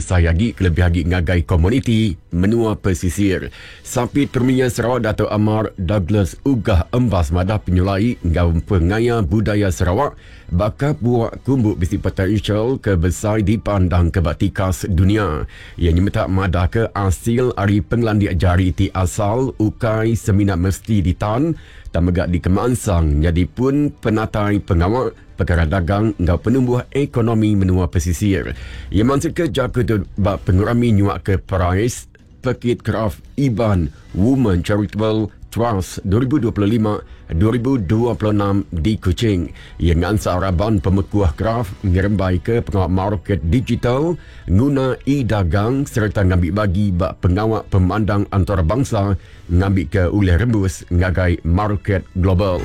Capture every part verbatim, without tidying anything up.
sayagi kelebih hagi ngagai komuniti menua pesisir. Sapit Perminya Sarawak Dato' Amar Douglas Ugah embas madah penyulai ngau pengaya budaya Sarawak bakal buat kumbuk bisi potential kebesar dipandang kebatikas dunia. Ia nyemeta madah ke asil ari penglandi jari ti asal ukai seminat mesti ditan tamagak di Kemansang jadi pun penatai pengawal perkara dagang ngau penumbuh ekonomi menua pesisir. Ia maksud ke jaga tu bak pengurami nyuak ke price Pekit Craft Iban Women Charitable Trust dua ribu dua puluh lima dua ribu dua puluh enam di Kuching. Ia ngansa araban pemekuah kraft ngerembai ke pengawal market digital guna e-dagang serta ngambil bagi bak pengawal pemandang antarabangsa ngambil ke ulih rembus ngagai market global.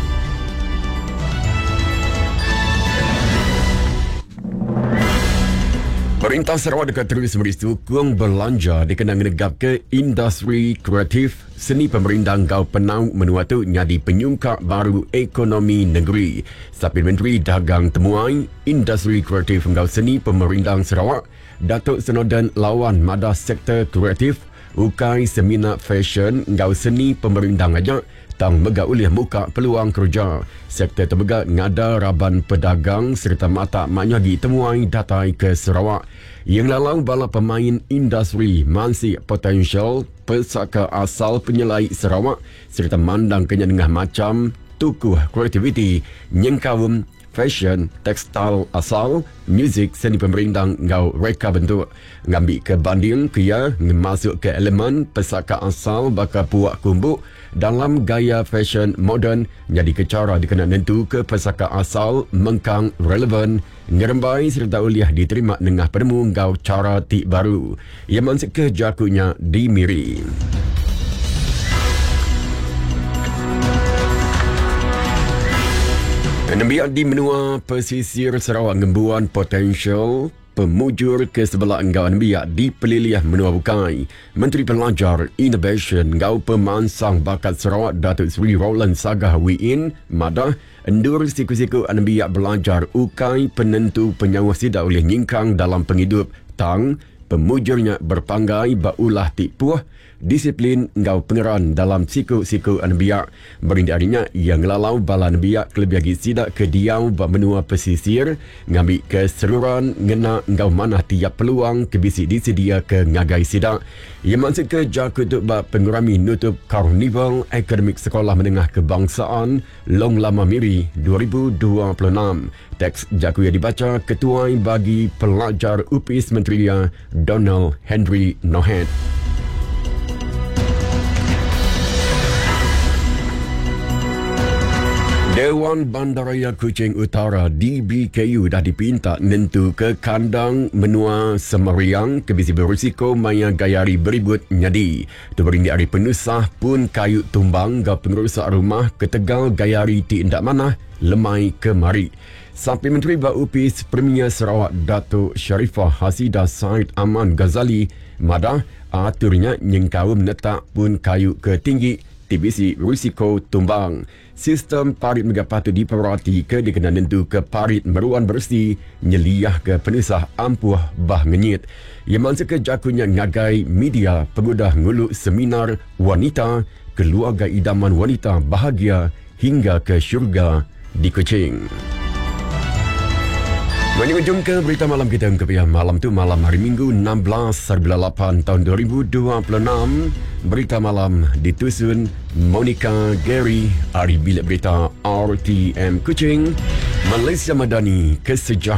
Perintah Sarawak dekat terus merisu kuang belanja dikenang negap ke industri kreatif seni pemerintah gau penau menua tu nyadi penyungkak baru ekonomi negeri. Sapit Menteri Dagang Temuai industri kreatif gau seni pemerintah Sarawak Datuk Senodan lawan madah sektor kreatif ukai seminar fashion gau seni pemerintah ajak tang mega ulih muka peluang kerja. Sektor terbega ngada raban pedagang serta mata manyagi temuai datai ke Sarawak. Yang lalang bala pemain industri masih potensial pesaka asal penyelai Sarawak serta mandang kenyangah macam tukuh kreativiti nyengkawum fashion, tekstil asal, muzik seni pemerintah ngau reka bentuk. Ngambil ke banding kia masuk ke elemen pesaka asal bakal puak kumbuk dalam gaya fashion moden jadi kecara dikenal nentu ke pesaka asal mengkang relevan ngerembai serta uliah diterima nengah penemu ngau cara tik baru. Ia maksud ke jakunya dimiri. Nembiak di menua pesisir Sarawak ngembuan potensial pemujur ke sebelah engkau nembiak di peliliah menua bukai. Menteri Pelajar Innovation ngau pemansang bakat Sarawak Datuk Seri Roland Sagah Wiin madah endur siku-siku nembiak belajar ukai penentu penyawa sida oleh nyingkang dalam penghidup tang pemujurnya berpanggai baulah tipuah disiplin ngau pengeran dalam siku-siku anebiak. Berindik harinya yang lalau bala anebiak kelebih sidak ke diau menua pesisir ngambil keseluruhan ngena ngau mana tiap peluang kebisi disedia ke ngagai sidak. Ia maksud ke jakutuk bak pengurami nutup Karnival Akademik Sekolah Menengah Kebangsaan Long Lama Miri dua ribu dua puluh enam. Teks jaku yang dibaca Ketua bagi Pelajar U P I S Menteri Donald Henry Nohet. Dewan Bandaraya Kuching Utara D B K U dah dipinta nentu ke kandang menua Semeriang kebisi berisiko maya gayari beribut nyadi. Tu berindik hari penusah pun kayu tumbang ga pengurusak rumah ketegal gayari ti indak mana lemai kemari. Sampai Menteri U P I S Premier Sarawak Datuk Sharifah Hasidah Said Aman Ghazali madah aturnya nyengkawum netak pun kayu ke tinggi tibisi risiko tumbang. Sistem parit mega patut diperhati ke dikenal nentu ke parit meruan bersih nyeliah ke penusah ampuh bah ngenyit. Ia maksud ke jakunya ngagai media pengudah nguluk seminar wanita keluarga idaman wanita bahagia hingga ke syurga di Kuching. Mari ujung ke berita malam kita ke pihak malam tu malam hari Minggu enam belas lapan tahun dua ribu dua puluh enam. Berita malam ditusun Monica Gary, hari bilik berita R T M Kuching. Malaysia Madani,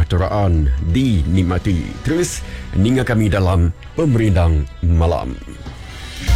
kesejahteraan dinikmati. Terus ninga kami dalam Pemerintah Malam.